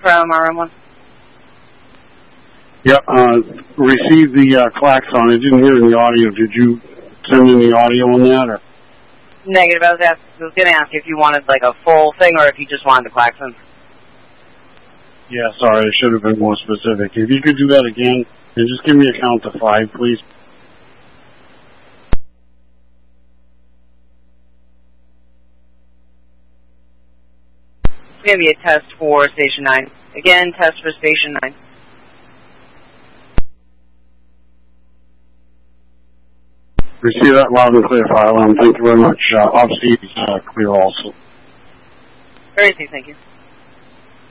from RM1. Yep, received the klaxon. I didn't hear the audio. Did you send in the audio on that? Or? Negative. I was going to ask if you wanted like a full thing or if you just wanted the klaxon. Yeah, sorry, I should have been more specific. If you could do that again, and just give me a count to 5, please. It's going to be a test for Station 9. Again, test for Station 9. Receive that loud and clear, file. Thank you very much. Off-seat clear also. Very safe, thank you.